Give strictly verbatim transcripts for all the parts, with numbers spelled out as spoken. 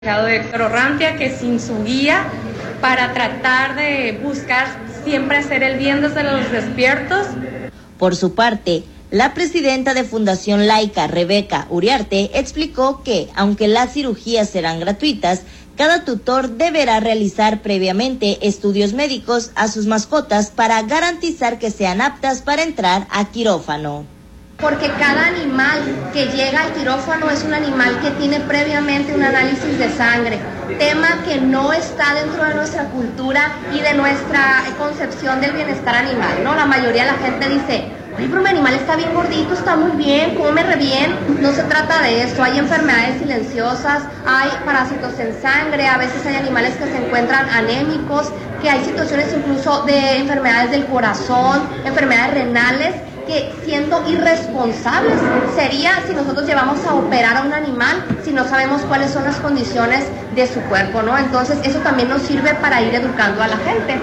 de Héctor Orrantia, que sin su guía para tratar de buscar siempre hacer el bien desde los despiertos. Por su parte, la presidenta de Fundación Laica, Rebeca Uriarte, explicó que, aunque las cirugías serán gratuitas, cada tutor deberá realizar previamente estudios médicos a sus mascotas para garantizar que sean aptas para entrar a quirófano. Porque cada animal que llega al quirófano es un animal que tiene previamente un análisis de sangre, tema que no está dentro de nuestra cultura y de nuestra concepción del bienestar animal, ¿no? La mayoría de la gente dice, oye, pero mi animal está bien gordito, está muy bien, come re bien. No se trata de eso, hay enfermedades silenciosas, hay parásitos en sangre, a veces hay animales que se encuentran anémicos, que hay situaciones incluso de enfermedades del corazón, enfermedades renales, que siendo irresponsables sería si nosotros llevamos a operar a un animal si no sabemos cuáles son las condiciones de su cuerpo, ¿no? Entonces eso también nos sirve para ir educando a la gente.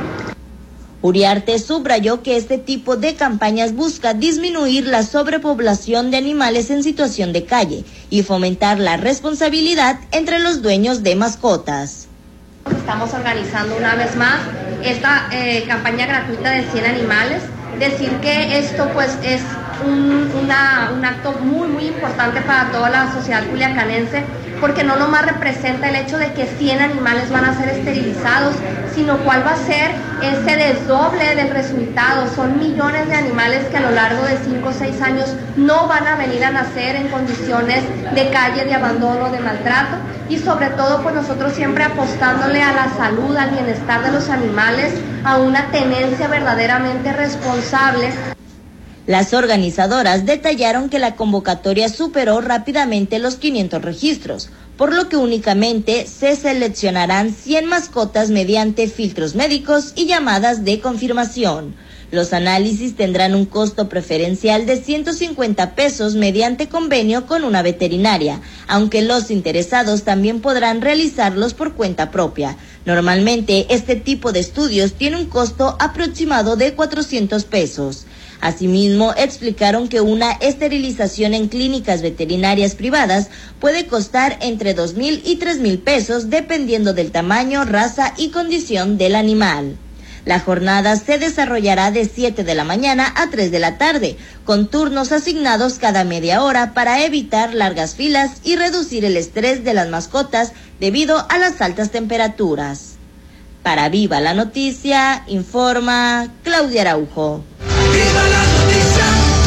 Uriarte subrayó que este tipo de campañas busca disminuir la sobrepoblación de animales en situación de calle y fomentar la responsabilidad entre los dueños de mascotas. Estamos organizando una vez más esta eh, campaña gratuita de cien animales. Decir que esto pues es un, una, un acto muy muy importante para toda la sociedad culiacanense, porque no nomás representa el hecho de que cien animales van a ser esterilizados, sino cuál va a ser ese desdoble del resultado. Son millones de animales que a lo largo de cinco o seis años no van a venir a nacer en condiciones de calle, de abandono, de maltrato, y sobre todo pues nosotros siempre apostándole a la salud, al bienestar de los animales, a una tenencia verdaderamente responsable. Las organizadoras detallaron que la convocatoria superó rápidamente los quinientos registros, por lo que únicamente se seleccionarán cien mascotas mediante filtros médicos y llamadas de confirmación. Los análisis tendrán un costo preferencial de ciento cincuenta pesos mediante convenio con una veterinaria, aunque los interesados también podrán realizarlos por cuenta propia. Normalmente, este tipo de estudios tiene un costo aproximado de cuatrocientos pesos. Asimismo, explicaron que una esterilización en clínicas veterinarias privadas puede costar entre dos mil y tres mil pesos dependiendo del tamaño, raza y condición del animal. La jornada se desarrollará de siete de la mañana a tres de la tarde, con turnos asignados cada media hora para evitar largas filas y reducir el estrés de las mascotas debido a las altas temperaturas. Para Viva la Noticia, informa Claudia Araujo. ¡Viva la noticia!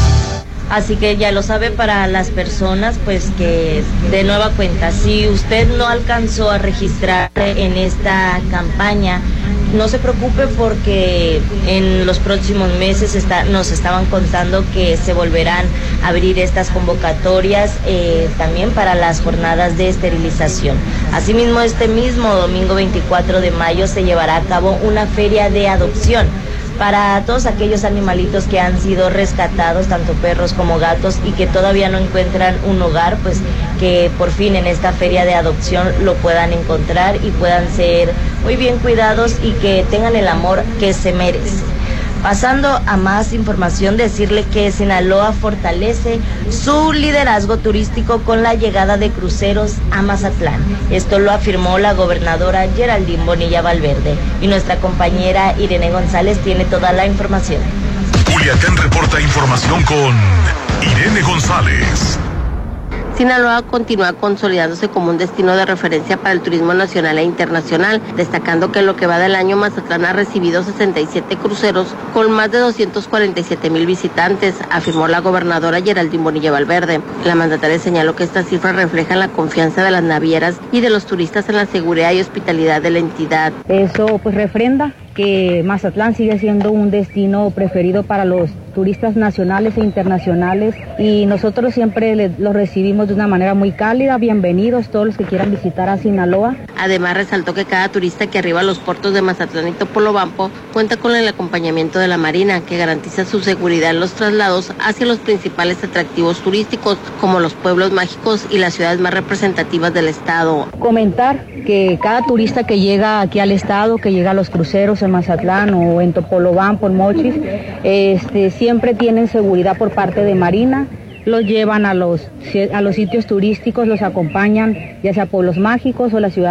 Así que ya lo sabe, para las personas pues que de nueva cuenta, si usted no alcanzó a registrar en esta campaña, no se preocupe porque en los próximos meses está, nos estaban contando que se volverán a abrir estas convocatorias eh, también para las jornadas de esterilización. Asimismo, este mismo domingo veinticuatro de mayo se llevará a cabo una feria de adopción para todos aquellos animalitos que han sido rescatados, tanto perros como gatos, y que todavía no encuentran un hogar, pues que por fin en esta feria de adopción lo puedan encontrar y puedan ser muy bien cuidados y que tengan el amor que se merecen. Pasando a más información, decirle que Sinaloa fortalece su liderazgo turístico con la llegada de cruceros a Mazatlán. Esto lo afirmó la gobernadora Geraldine Bonilla Valverde y nuestra compañera Irene González tiene toda la información. Culiacán reporta información con Irene González. Sinaloa continúa consolidándose como un destino de referencia para el turismo nacional e internacional, destacando que en lo que va del año Mazatlán ha recibido sesenta y siete cruceros con más de doscientos cuarenta y siete mil visitantes, afirmó la gobernadora Geraldine Bonilla Valverde. La mandataria señaló que estas cifras reflejan la confianza de las navieras y de los turistas en la seguridad y hospitalidad de la entidad. Eso pues refrenda que Mazatlán sigue siendo un destino preferido para los turistas nacionales e internacionales, y nosotros siempre le, los recibimos de una manera muy cálida. Bienvenidos todos los que quieran visitar a Sinaloa. Además, resaltó que cada turista que arriba a los puertos de Mazatlán y Topolobampo cuenta con el acompañamiento de la Marina, que garantiza su seguridad en los traslados hacia los principales atractivos turísticos, como los pueblos mágicos y las ciudades más representativas del estado. Comentar que cada turista que llega aquí al estado, que llega a los cruceros en Mazatlán o en Topolobampo, en Mochis, este, siempre tienen seguridad por parte de Marina. los llevan a los, a los sitios turísticos, los acompañan, ya sea pueblos mágicos o la ciudad